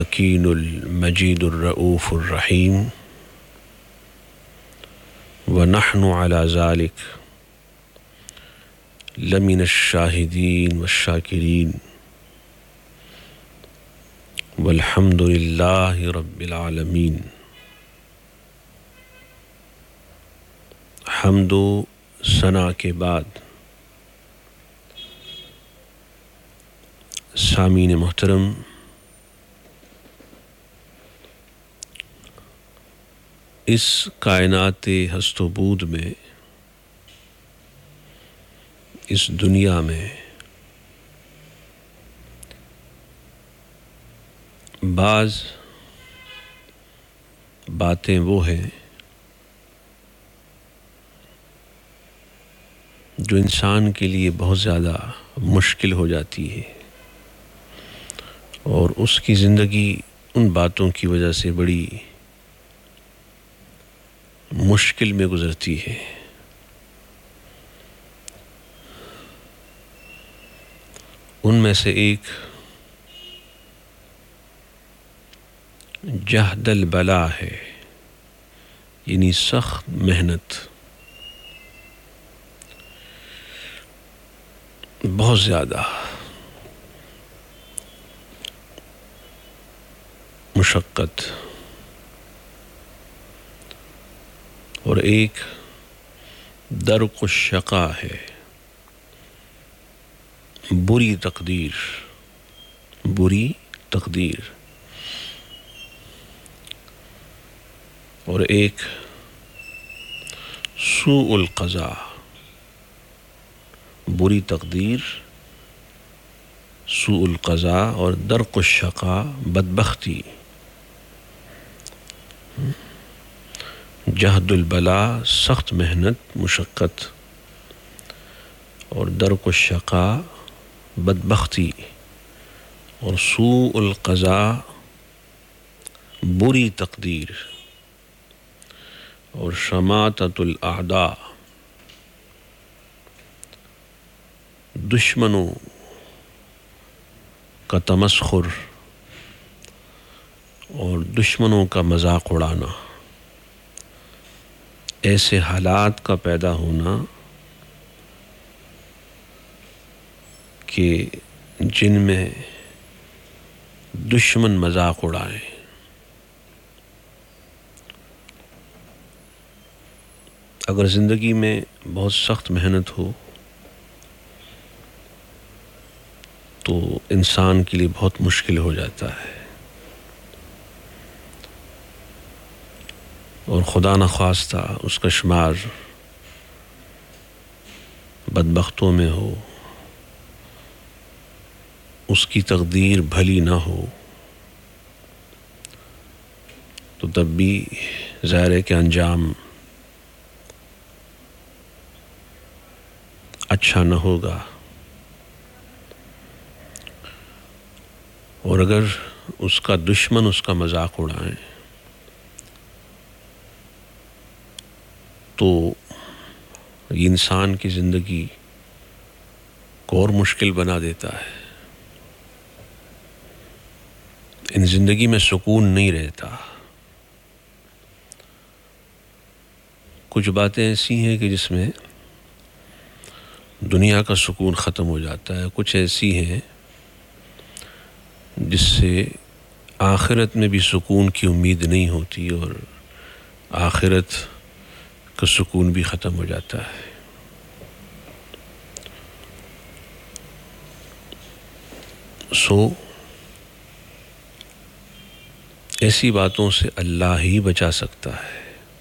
الحكيم المجيد الرؤوف الرحيم ونحن على ذلك لمن الشاهدين والشاكرين والحمد لله رب العالمين. حمد و ثنا کے بعد سامعین محترم، اس کائنات ہست و بود میں، اس دنیا میں بعض باتیں وہ ہیں جو انسان کے لیے بہت زیادہ مشکل ہو جاتی ہے، اور اس کی زندگی ان باتوں کی وجہ سے بڑی مشکل میں گزرتی ہے۔ ان میں سے ایک جہد البلا ہے، یعنی سخت محنت، بہت زیادہ مشقت، اور ایک درق الشقا ہے، بری تقدیر، بری تقدیر، اور ایک سوء القضاء، بری تقدیر، سوء القضاء اور درق الشقا، بدبختی۔ جہد البلا سخت محنت، مشقت، اور درق الشقا بدبختی، اور سوء القضاء بری تقدیر، اور شماتۃ الاعداء دشمنوں کا تمسخر اور دشمنوں کا مذاق اڑانا، ایسے حالات کا پیدا ہونا کہ جن میں دشمن مذاق اڑائیں۔ اگر زندگی میں بہت سخت محنت ہو تو انسان کے لیے بہت مشکل ہو جاتا ہے، اور خدا نخواستہ اس کا شمار بدبختوں میں ہو، اس کی تقدیر بھلی نہ ہو، تو تب بھی ظاہر ہے کہ انجام اچھا نہ ہوگا۔ اور اگر اس کا دشمن اس کا مذاق اڑائیں تو یہ انسان کی زندگی کو اور مشکل بنا دیتا ہے، ان زندگی میں سکون نہیں رہتا۔ کچھ باتیں ایسی ہیں کہ جس میں دنیا کا سکون ختم ہو جاتا ہے، کچھ ایسی ہیں جس سے آخرت میں بھی سکون کی امید نہیں ہوتی، اور آخرت کا سکون بھی ختم ہو جاتا ہے۔ ایسی باتوں سے اللہ ہی بچا سکتا ہے،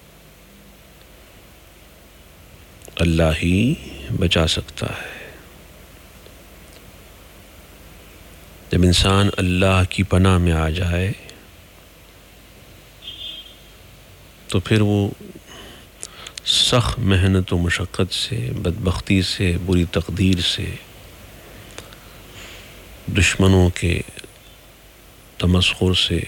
اللہ ہی بچا سکتا ہے۔ جب انسان اللہ کی پناہ میں آ جائے تو پھر وہ سخت محنت و مشقت سے، بدبختی سے، بری تقدیر سے، دشمنوں کے تمسخر سے،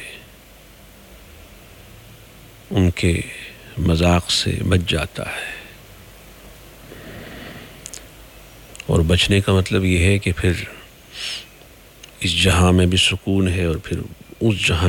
ان کے مذاق سے بچ جاتا ہے۔ اور بچنے کا مطلب یہ ہے کہ پھر اس جہاں میں بھی سکون ہے، اور پھر اس جہاں